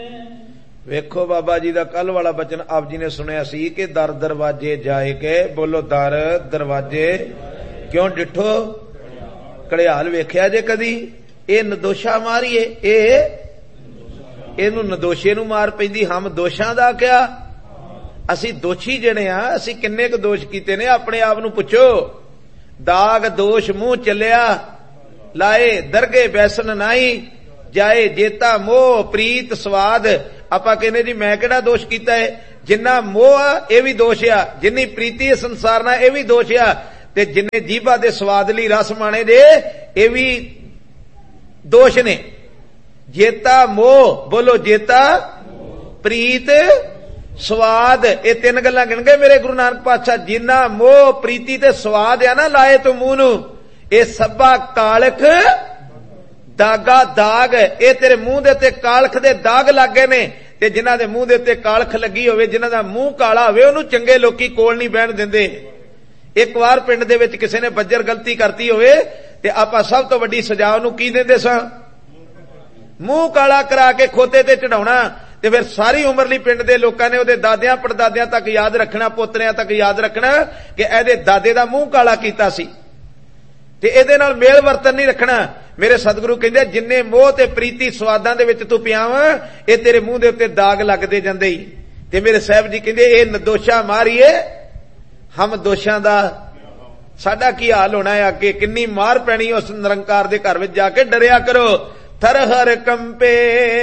ਵੇਖੋ ਬਾਬਾ ਜੀ ਦਾ ਕੱਲ ਵਾਲਾ ਬਚਨ ਆਪ ਜੀ ਨੇ ਸੁਣਿਆ ਸੀ ਕਿ ਦਰ ਦਰਵਾਜੇ ਜਾਏ ਕੇ, ਬੋਲੋ ਦਰ ਦਰਵਾਜੇ ਕਿਉਂ ਡਿਠੋ ਘੜਿਆਲ ਵੇਖਿਆ ਜੇ ਕਦੀ? ਇਹ ਨਦੋਸ਼ਾ ਮਾਰੀਏ, ਇਹਨੂੰ ਨਦੋਸ਼ੇ ਨੂੰ ਮਾਰ ਪੈਂਦੀ। ਹਮ ਦੋਸ਼ਾਂ ਦਾ ਕਿਆ, ਅਸੀਂ ਦੋਸ਼ੀ ਜਿਹੜੇ ਆ, ਅਸੀਂ ਕਿੰਨੇ ਕੁ ਦੋਸ਼ ਕੀਤੇ ਨੇ? ਆਪਣੇ ਆਪ ਨੂੰ ਪੁੱਛੋ। ਦਾਗ ਦੋਸ਼ ਮੂੰਹ ਚੱਲਿਆ ਲਾਏ, ਦਰਗੇ ਬੈਸਨ ਨਾਈ ਜਾਏ, ਜੇਤਾ ਮੋਹ ਪ੍ਰੀਤ ਸਵਾਦ। ਆਪਾਂ ਕਹਿੰਦੇ ਜੀ ਮੈਂ ਕਿਹੜਾ ਦੋਸ਼ ਕੀਤਾ ਹੈ? ਜਿੰਨਾ ਮੋਹ ਆ ਇਹ ਵੀ ਦੋਸ਼ ਆ, ਜਿੰਨੀ ਪ੍ਰੀਤੀ ਸੰਸਾਰ ਨਾਲ ਇਹ ਵੀ ਦੋਸ਼ ਆ, ਤੇ ਜਿੰਨੇ ਜੀਭਾ ਦੇ ਸਵਾਦ ਲਈ ਰਸ ਮਾਣੇ ਜੇ ਇਹ ਵੀ ਦੋਸ਼ ਨੇ। ਜੇਤਾ ਮੋਹ, ਬੋਲੋ ਜੇਤਾ ਪ੍ਰੀਤ ਸਵਾਦ, ਇਹ ਤਿੰਨ ਗੱਲਾਂ ਗਿਣ ਗਏ ਮੇਰੇ ਗੁਰੂ ਨਾਨਕ ਪਾਤਸ਼ਾਹ। ਜਿੰਨਾ ਮੋਹ ਪ੍ਰੀਤੀ ਤੇ ਸਵਾਦ ਆ ਨਾ ਲਾਏ ਤੂੰ ਮੂੰਹ ਨੂੰ, ਇਹ ਸਭਾ ਕਾਲਖ ਦਾਗਾ ਦਾਗ, ਇਹ ਤੇਰੇ ਮੂੰਹ ਦੇ ਉੱਤੇ ਕਾਲਖ ਦੇ ਦਾਗ ਲੱਗ ਗਏ ਨੇ। ਤੇ ਜਿਨ੍ਹਾਂ ਦੇ ਮੂੰਹ ਦੇ ਉੱਤੇ ਕਾਲਖ ਲੱਗੀ ਹੋਵੇ, ਜਿਨ੍ਹਾਂ ਦਾ ਮੂੰਹ ਕਾਲਾ ਹੋਵੇ, ਉਹਨੂੰ ਚੰਗੇ ਲੋਕੀ ਕੋਲ ਨਹੀਂ ਬਹਿਣ ਦਿੰਦੇ। ਇੱਕ ਵਾਰ ਪਿੰਡ ਦੇ ਵਿੱਚ ਕਿਸੇ ਨੇ ਬੱਜਰ ਗਲਤੀ ਕਰਤੀ ਹੋਵੇ ਤੇ ਆਪਾਂ ਸਭ ਤੋਂ ਵੱਡੀ ਸਜ਼ਾ ਉਹਨੂੰ ਕੀ ਦਿੰਦੇ ਸਾਂ? ਮੂੰਹ ਕਾਲਾ ਕਰਾ ਕੇ ਖੋਤੇ ਤੇ ਚੜਾਉਣਾ। ਤੇ ਫਿਰ ਸਾਰੀ ਉਮਰ ਲਈ ਪਿੰਡ ਦੇ ਲੋਕਾਂ ਨੇ ਉਹਦੇ ਦਾਦਿਆਂ ਪੜਦਾਦਿਆਂ ਤੱਕ ਯਾਦ ਰੱਖਣਾ, ਪੋਤਰਿਆਂ ਤੱਕ ਯਾਦ ਰੱਖਣਾ ਕਿ ਇਹਦੇ ਦਾਦੇ ਦਾ ਮੂੰਹ ਕਾਲਾ ਕੀਤਾ ਸੀ, ਤੇ ਇਹਦੇ ਨਾਲ ਮੇਲ ਵਰਤਨ ਨਹੀਂ ਰੱਖਣਾ। ਮੇਰੇ ਸਤਿਗੁਰੂ ਕਹਿੰਦੇ ਜਿੰਨੇ ਮੋਹ ਤੇ ਪ੍ਰੀਤੀ ਸਵਾਦਾਂ ਦੇ ਵਿੱਚ ਤੂੰ ਪਿਆ ਵਾ, ਇਹ ਤੇਰੇ ਮੂੰਹ ਦੇ ਉੱਤੇ ਦਾਗ ਲੱਗਦੇ ਜਾਂਦੇ ਹੀ। ਤੇ ਮੇਰੇ ਸਾਹਿਬ ਜੀ ਕਹਿੰਦੇ ਇਹ ਨਦੋਸ਼ਾ ਮਾਰੀਏ, ਹਮ ਦੋਸ਼ਾਂ ਦਾ ਸਾਡਾ ਕੀ ਹਾਲ ਹੋਣਾ ਹੈ ਅੱਗੇ, ਕਿੰਨੀ ਮਾਰ ਪੈਣੀ ਉਸ ਨਿਰੰਕਾਰ ਦੇ ਘਰ ਵਿੱਚ ਜਾ ਕੇ। ਡਰਿਆ ਕਰੋ। ਥਰ ਹਰ ਕੰਪੇ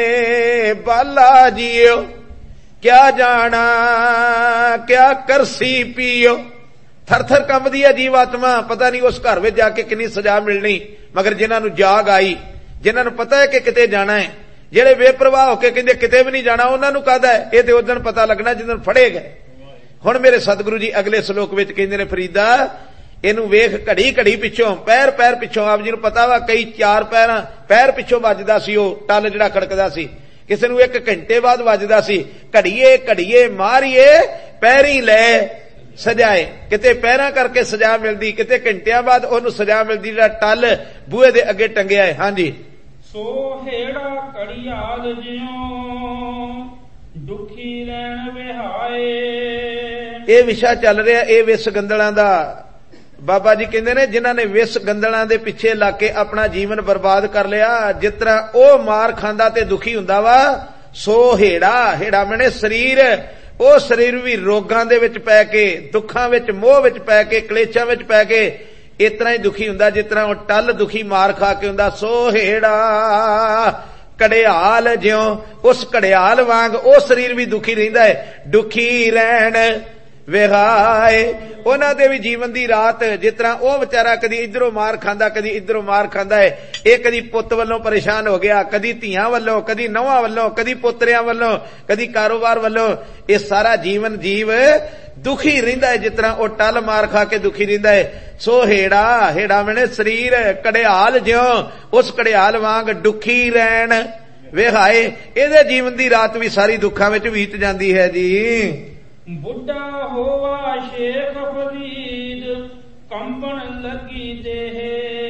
ਬਾਲਾ ਜੀਓ, ਕਿਆ ਜਾਣਾ ਕਿਆ ਕਰਸੀ ਪੀਓ। ਥਰ ਥਰ ਕੰਬਦੀ ਹੈ ਜੀਵਾਤਮਾ, ਪਤਾ ਨਹੀਂ ਉਸ ਘਰ ਵਿੱਚ ਜਾ ਕੇ ਕਿੰਨੀ ਸਜ਼ਾ ਮਿਲਣੀ। ਮਗਰ ਜਿਨ੍ਹਾਂ ਨੂੰ ਜਾਗ ਆਈ, ਜਿਨ੍ਹਾਂ ਨੂੰ ਪਤਾ ਹੈ ਕਿ ਕਿਤੇ ਜਾਣਾ ਹੈ, ਜਿਹੜੇ ਬੇਪਰਵਾਹ ਹੋ ਕੇ ਕਹਿੰਦੇ ਕਿਤੇ ਵੀ ਨਹੀਂ ਜਾਣਾ, ਉਹਨਾਂ ਨੂੰ ਕਾਹਦਾ ਹੈ? ਇਹ ਤੇ ਉਸ ਦਿਨ ਪਤਾ ਲੱਗਣਾ ਜਿਸ ਦਿਨ ਫੜੇ ਗਏ। ਹੁਣ ਮੇਰੇ ਸਤਿਗੁਰੂ ਜੀ ਅਗਲੇ ਸ਼ਲੋਕ ਵਿੱਚ ਕਹਿੰਦੇ ਨੇ, ਫਰੀਦਾ ਇਹਨੂੰ ਵੇਖ ਘੜੀ ਘੜੀ ਪਿੱਛੋਂ, ਪੈਰ ਪੈਰ ਪਿੱਛੋਂ। ਆਪ ਜੀ ਨੂੰ ਪਤਾ ਵਾ ਕਈ ਚਾਰ ਪੈਰ ਪਿੱਛੋਂ ਵੱਜਦਾ ਸੀ ਉਹ ਟੱਲ ਜਿਹੜਾ ਖੜਕਦਾ ਸੀ, ਕਿਸੇ ਨੂੰ 1 ਘੰਟੇ ਬਾਅਦ ਵੱਜਦਾ ਸੀ। ਘੜੀਏ ਘੜੀਏ ਮਾਰੀਏ ਪੈਰੀ ਲੈ ਸਜਾਏ, ਕਿਤੇ ਪੈਰਾਂ ਕਰਕੇ ਸਜ਼ਾ ਮਿਲਦੀ, ਕਿਤੇ ਘੰਟਿਆਂ ਬਾਅਦ ਉਹਨੂੰ ਸਜ਼ਾ ਮਿਲਦੀ ਜਿਹੜਾ ਟੱਲ ਬੂਹੇ ਦੇ ਅੱਗੇ ਟੰਗਿਆ ਹੈ। ਹਾਂਜੀ। ਸੋ ਹੇੜਾ ਘੜੀਆਲ ਜਿਉ ਦੁਖੀ ਰਹਿਣ ਵਿਹਾਏ। ਇਹ ਵਿਸ਼ਾ ਚੱਲ ਰਿਹਾ ਇਹ ਵਿਸ ਗੰਦਲਾਂ ਦਾ। ਬਾਬਾ ਜੀ ਕਹਿੰਦੇ ਨੇ ਜਿਨ੍ਹਾਂ ਨੇ ਵਿਸ ਗੰਦਲਾਂ ਦੇ ਪਿੱਛੇ ਲੱਗ ਕੇ ਆਪਣਾ ਜੀਵਨ ਬਰਬਾਦ ਕਰ ਲਿਆ, ਜਿਸ ਤਰ੍ਹਾਂ ਉਹ ਮਾਰ ਖਾਂਦਾ ਤੇ ਦੁਖੀ ਹੁੰਦਾ ਵਾ, ਸੋ ਹੇੜਾ, ਹੇੜਾ ਮੈਨੇ ਸਰੀਰ, ਉਹ ਸਰੀਰ ਵੀ ਰੋਗਾਂ ਦੇ ਵਿੱਚ ਪੈ ਕੇ, ਦੁੱਖਾਂ ਵਿੱਚ, ਮੋਹ ਵਿੱਚ ਪੈ ਕੇ, ਕਲੇਸ਼ਾਂ ਵਿੱਚ ਪੈ ਕੇ ਇਸ ਤਰ੍ਹਾਂ ਹੀ ਦੁਖੀ ਹੁੰਦਾ ਜਿਸ ਤਰ੍ਹਾਂ ਉਹ ਟੱਲ ਦੁਖੀ ਮਾਰ ਖਾ ਕੇ ਹੁੰਦਾ। ਸੋ ਹੇੜਾ ਘੜਿਆਲ ਜਿਉਂ, ਉਸ ਘੜਿਆਲ ਵਾਂਗ ਉਹ ਸਰੀਰ ਵੀ ਦੁਖੀ ਰਹਿੰਦਾ ਹੈ। ਦੁਖੀ ਰਹਿਣ ਵਿਹਾਏ, ਉਹਨਾਂ ਦੇ ਵੀ ਜੀਵਨ ਦੀ ਰਾਤ, ਜਿਸ ਤਰ੍ਹਾਂ ਉਹ ਵਿਚਾਰਾ ਕਦੀ ਇਧਰੋਂ ਮਾਰ ਖਾਂਦਾ, ਕਦੀ ਇਧਰੋਂ ਮਾਰ ਖਾਂਦਾ ਹੈ। ਇਹ ਕਦੀ ਪੁੱਤ ਵੱਲੋਂ ਪਰੇਸ਼ਾਨ ਹੋ ਗਿਆ, ਕਦੀ ਧੀਆਂ ਵੱਲੋਂ, ਕਦੀ ਨਹੁੰਆਂ ਵੱਲੋਂ, ਕਦੀ ਪੋਤਰਿਆਂ ਵੱਲੋਂ, ਕਦੀ ਕਾਰੋਬਾਰ ਵੱਲੋਂ। ਇਹ ਸਾਰਾ ਜੀਵਨ ਜੀਵ ਦੁਖੀ ਰਹਿੰਦਾ ਹੈ ਜਿਸ ਤਰ੍ਹਾਂ ਉਹ ਟੱਲ ਮਾਰ ਖਾ ਕੇ ਦੁਖੀ ਰਹਿੰਦਾ ਹੈ। ਸੋ ਹੇੜਾ, ਹੇੜਾ ਮੈਨੇ ਸਰੀਰ, ਘੜਿਆਲ ਜਿਉਂ, ਉਸ ਘੜਿਆਲ ਵਾਂਗ ਦੁਖੀ ਰਹਿਣ ਵਿਹਾਏ। ਇਹਦੇ ਜੀਵਨ ਦੀ ਰਾਤ ਵੀ ਸਾਰੀ ਦੁੱਖਾਂ ਵਿੱਚ ਬੀਤ ਜਾਂਦੀ ਹੈ ਜੀ। ਬੁੱਢਾ ਹੋਵਾ ਸ਼ੇਖ ਫਰੀਦ ਕੰਬਣ ਲੱਗੀ ਦੇਹ।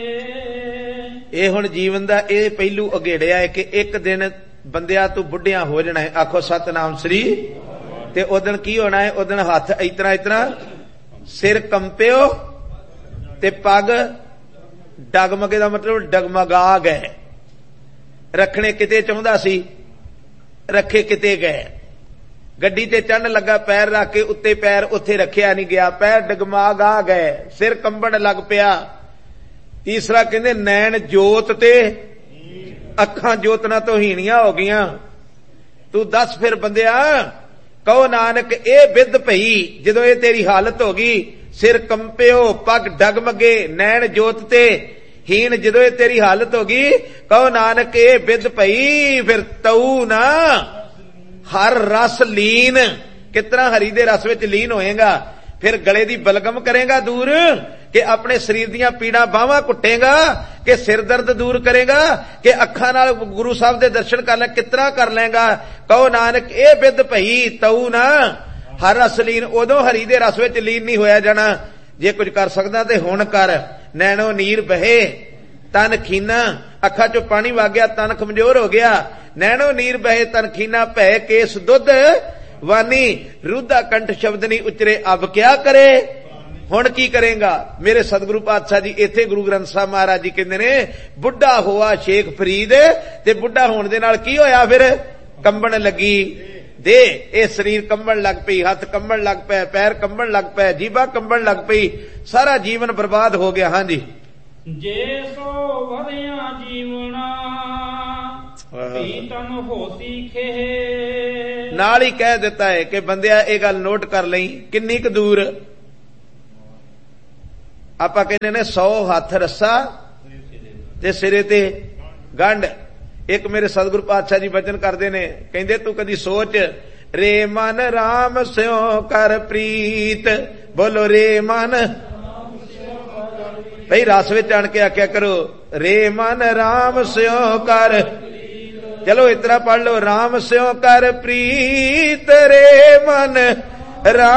ਇਹ ਹੁਣ ਜੀਵਨ ਦਾ ਇਹ ਪਹਿਲੂ ਅਗੇੜਿਆ ਹੈ ਕਿ ਇੱਕ ਦਿਨ ਬੰਦਿਆਂ ਤੋਂ ਬੁੱਢਿਆਂ ਹੋ ਜਾਣਾ ਹੈ। ਆਖੋ ਸਤਨਾਮ ਸ੍ਰੀ। ਤੇ ਉਦਣ ਕੀ ਹੋਣਾ ਹੈ? ਉਦਣ ਹੱਥ ਇਤਨਾ ਇਤਨਾ, ਸਿਰ ਕੰਪਿਓ ਤੇ ਪੱਗ ਡਗਮਗੇ ਦਾ ਮਤਲਬ ਡਗਮਗਾ ਗਏ। ਰੱਖਣੇ ਕਿਤੇ ਚਾਹੁੰਦਾ ਸੀ, ਰੱਖੇ ਕਿਤੇ ਗਏ। ਗੱਡੀ ਤੇ ਚੜ੍ਹਨ ਲੱਗਾ, ਪੈਰ ਰੱਖ ਕੇ ਉੱਤੇ ਪੈਰ ਉੱਥੇ ਰੱਖਿਆ ਨਹੀਂ ਗਿਆ, ਪੈਰ ਡਗਮਗਾ ਗਏ, ਸਿਰ ਕੰਬਣ ਲੱਗ ਪਿਆ। ਤੀਸਰਾ ਕਹਿੰਦੇ ਨੈਣ ਜੋਤ ਤੇ ਅੱਖਾਂ ਜੋਤਨਾ ਤੋਂ ਹੀਣੀਆਂ ਹੋ ਗਈਆਂ। ਤੂੰ ਦੱਸ ਫਿਰ ਬੰਦਿਆ, ਕਹੋ ਨਾਨਕ ਇਹ ਬਿੱਦ ਪਈ ਜਦੋਂ ਇਹ ਤੇਰੀ ਹਾਲਤ ਹੋ ਗਈ, ਸਿਰ ਕੰਪਿਓ ਪੱਗ ਡਗਮਗੇ ਨੈਣ ਜੋਤ ਤੇ ਹੀਣ, ਜਦੋਂ ਇਹ ਤੇਰੀ ਹਾਲਤ ਹੋ ਗਈ, ਕਹੋ ਨਾਨਕ ਇਹ ਬਿੱਦ ਪਈ, ਫਿਰ ਤਊ ਨਾ ਹਰ ਰਸ ਲੀਨ। ਕਿਤਨਾ ਹਰੀ ਦੇ ਰਸ ਵਿੱਚ ਲੀਨ ਹੋਏਗਾ, ਫਿਰ ਗਲੇ ਦੀ ਬਲਗਮ ਕਰੇਗਾ ਦੂਰ, ਕਿ ਆਪਣੇ ਸਰੀਰ ਦੀਆਂ ਪੀੜਾਂ ਬਾਹਾਂ ਘੁੱਟੇਗਾ, ਕਿ ਸਿਰ ਦਰਦ ਦੂਰ ਕਰੇਗਾ, ਕਿ ਅੱਖਾਂ ਨਾਲ ਗੁਰੂ ਸਾਹਿਬ ਦੇ ਦਰਸ਼ਨ ਕਰ ਲੈ, ਕਿਤਨਾ ਕਰ ਲੇਗਾ। ਕਹੋ ਨਾਨਕ ਇਹ ਬਿੱਦ ਭਈ ਤਊ ਨਾ ਹਰ ਰਸ ਲੀਨ। ਉਦੋਂ ਹਰੀ ਦੇ ਰਸ ਵਿੱਚ ਲੀਨ ਨਹੀਂ ਹੋਇਆ ਜਾਣਾ। ਜੇ ਕੁਝ ਕਰ ਸਕਦਾ ਤੇ ਹੁਣ ਕਰ। ਨੈਣੋ ਨੀਰ ਬਹੇ ਤਨ ਖੀਨਾ, ਅੱਖਾਂ ਚੋਂ ਪਾਣੀ ਵਗ ਗਿਆ, ਤਨ ਕਮਜ਼ੋਰ ਹੋ ਗਿਆ। नैनो नीर बहे तनखीना भय केस दुध वानी रुद्धा कंठ शब्द नहीं उचरे अब क्या करे हुण की करेगा। मेरे सतगुरु पातशाह जी इत्थे गुरु ग्रंथ साहब महाराज जी कहंदे ने बुढ़ा होआ शेख फरीद ते बुढ़ा होण दे नाल की होया फिर कंबण लगी दे ये शरीर कंबण लग पई हथ कंबण लग पे पैर कंबण लग पे जीभा कंबण लग पई सारा जीवन बर्बाद हो गया। हाँ जी जे सो वधिया जीवना पीतन होती खे नाल ही कह दिता है कि बंदिया ये गल नोट कर लई किन्नी क दूर आपां कहने ने 100 हथ रस्सा ते सिरे ते गंढ। एक मेरे सतगुरु पातशाह जी वचन करते ने कहंदे तू कदी सोच रे मन राम स्यों कर प्रीत बोलो रे मन भाई रस विच आण के आख्या करो रे मन राम स्यों कर चलो इतना पढ़ लो राम स्यों कर प्रीत रे मन राम